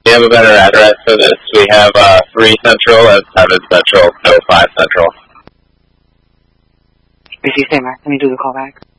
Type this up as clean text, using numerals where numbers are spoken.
we have a better address for this. We have 3 Central and 7 Central, no 5 Central. Receive, stay, Mark. Let me do the call back.